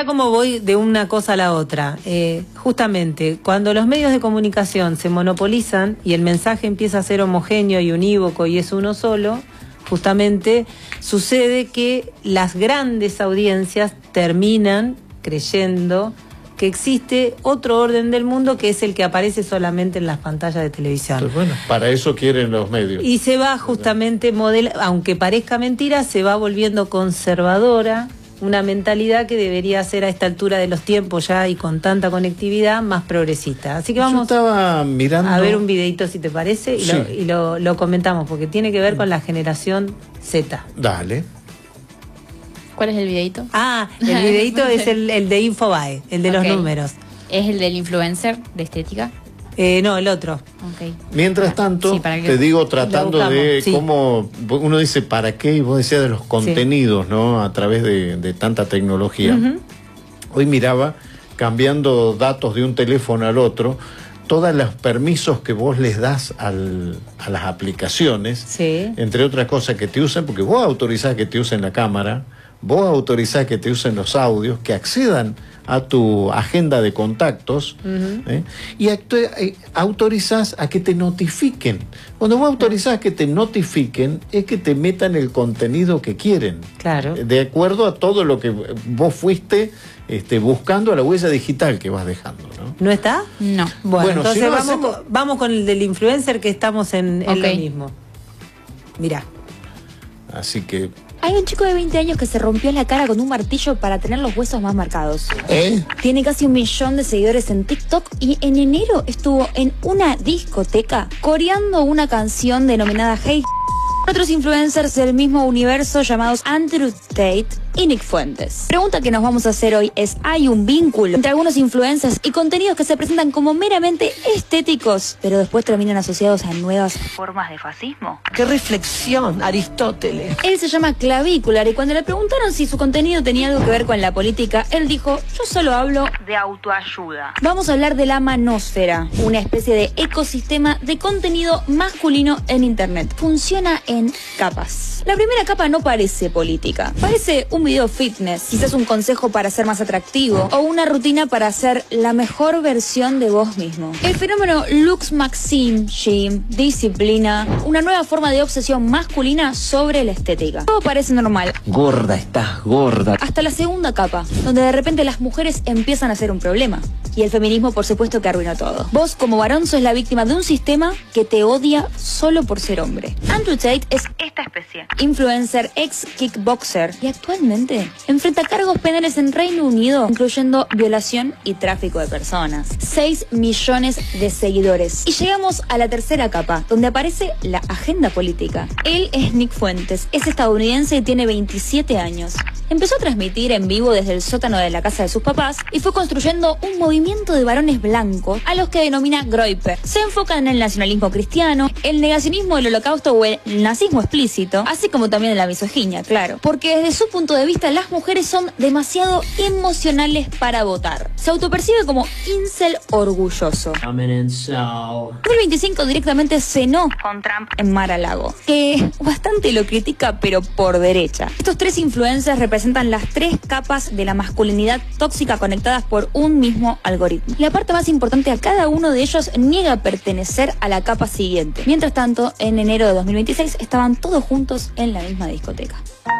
Mirá cómo voy de una cosa a la otra. Justamente, cuando los medios de comunicación se monopolizan y el mensaje empieza a ser homogéneo y unívoco y es uno solo, justamente sucede que las grandes audiencias terminan creyendo que existe otro orden del mundo que es el que aparece solamente en las pantallas de televisión. Entonces, bueno, para eso quieren los medios. Y se va justamente, aunque parezca mentira, se va volviendo conservadora, una mentalidad que debería ser a esta altura de los tiempos ya y con tanta conectividad más progresista. Así que vamos estaba mirando a ver un videito si te parece y lo comentamos porque tiene que ver con la generación Z. Dale. ¿Cuál es el videito? Ah, el videito es el de Infobae, el de los números. ¿Es el del influencer de estética? No, el otro. Okay. Mientras tanto, te digo, tratando de cómo uno dice para qué, y vos decías de los contenidos, ¿no? A través de tanta tecnología. Hoy miraba, cambiando datos de un teléfono al otro, todos los permisos que vos les das a las aplicaciones, entre otras cosas que te usan, porque vos autorizás que te usen la cámara, vos autorizás que te usen los audios, que accedan a tu agenda de contactos, y autorizás a que te notifiquen. Cuando vos autorizás que te notifiquen, es que te metan el contenido que quieren. Claro. De acuerdo a todo lo que vos fuiste buscando, a la huella digital que vas dejando, ¿no? ¿No está? No. Bueno, entonces vamos con el del influencer, que estamos en lo mismo. Mirá. Así que... Hay un chico de 20 años que se rompió la cara con un martillo para tener los huesos más marcados. Tiene casi 1 millón de seguidores en TikTok y en enero estuvo en una discoteca coreando una canción denominada Hey. Otros influencers del mismo universo llamados Andrew Tate y Nick Fuentes. Pregunta que nos vamos a hacer hoy es: ¿hay un vínculo entre algunos influencers y contenidos que se presentan como meramente estéticos, pero después terminan asociados a nuevas formas de fascismo? ¡Qué reflexión, Aristóteles! Él se llama Clavícular y cuando le preguntaron si su contenido tenía algo que ver con la política, él dijo: yo solo hablo de autoayuda. Vamos a hablar de la manósfera, una especie de ecosistema de contenido masculino en internet. Funciona en capas. La primera capa no parece política, parece un video fitness, quizás un consejo para ser más atractivo o una rutina para ser la mejor versión de vos mismo. El fenómeno Lux Maxim Gym, disciplina, una nueva forma de obsesión masculina sobre la estética. Todo parece normal. Gorda, estás gorda. Hasta la segunda capa, donde de repente las mujeres empiezan a ser un problema. Y el feminismo, por supuesto, que arruinó todo. Vos, como varón, sos la víctima de un sistema que te odia solo por ser hombre. Andrew Tate es esta especie. Influencer, ex kickboxer y actualmente enfrenta cargos penales en Reino Unido, incluyendo violación y tráfico de personas. 6 millones de seguidores. Y llegamos a la tercera capa, donde aparece la agenda política. Él es Nick Fuentes, es estadounidense y tiene 27 años. Empezó a transmitir en vivo desde el sótano de la casa de sus papás y fue construyendo un movimiento de varones blancos a los que denomina Groyper. Se enfocan en el nacionalismo cristiano, el negacionismo del holocausto o el nazismo explícito, así como también en la misoginia, claro. Porque desde su punto de vista las mujeres son demasiado emocionales para votar. Se autopercibe como incel orgulloso. 2025 directamente cenó con Trump en Mar-a-Lago, que bastante lo critica pero por derecha. Estos 3 influencers representan las 3 capas de la masculinidad tóxica conectadas por un mismo algoritmo. La parte más importante, a cada uno de ellos niega pertenecer a la capa siguiente. Mientras tanto, en enero de 2026 estaban todos juntos en la misma discoteca.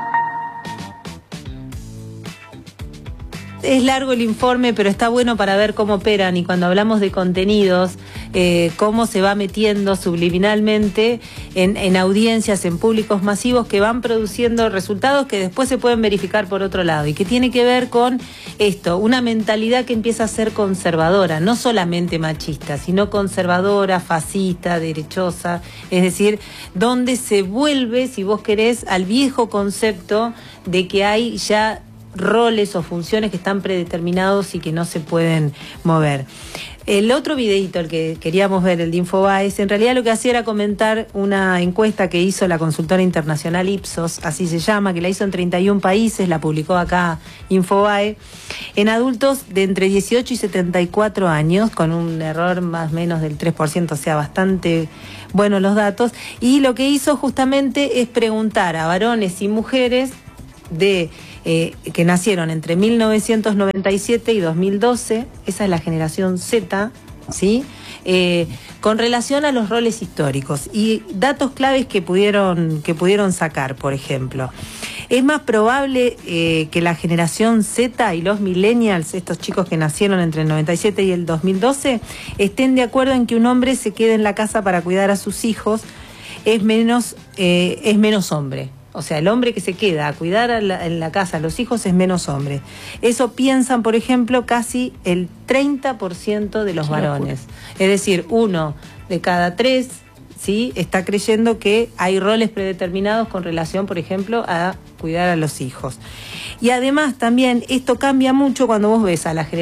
Es largo el informe, pero está bueno para ver cómo operan, y cuando hablamos de contenidos, cómo se va metiendo subliminalmente en audiencias, en públicos masivos que van produciendo resultados que después se pueden verificar por otro lado, y que tiene que ver con esto, una mentalidad que empieza a ser conservadora, no solamente machista, sino conservadora, fascista, derechosa, es decir, donde se vuelve, si vos querés, al viejo concepto de que hay ya roles o funciones que están predeterminados y que no se pueden mover. El otro videíto, el que queríamos ver, el de Infobae, en realidad lo que hacía era comentar una encuesta que hizo la consultora internacional Ipsos, así se llama, que la hizo en 31 países, la publicó acá Infobae, en adultos de entre 18 y 74 años, con un error más o menos del 3%, o sea, bastante buenos los datos, y lo que hizo justamente es preguntar a varones y mujeres de que nacieron entre 1997 y 2012, esa es la generación Z, ¿sí? Con relación a los roles históricos y datos claves que pudieron sacar, por ejemplo. Es más probable que la generación Z y los millennials, estos chicos que nacieron entre el 97 y el 2012, estén de acuerdo en que un hombre se quede en la casa para cuidar a sus hijos, es menos hombre. O sea, el hombre que se queda a cuidar en la casa a los hijos es menos hombre. Eso piensan, por ejemplo, casi el 30% de los varones. Es decir, 1 de cada 3, ¿sí?, está creyendo que hay roles predeterminados con relación, por ejemplo, a cuidar a los hijos. Y además también esto cambia mucho cuando vos ves a la generación